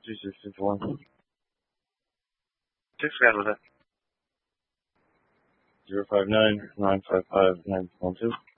3661. 6 guys with it. 059 955 912.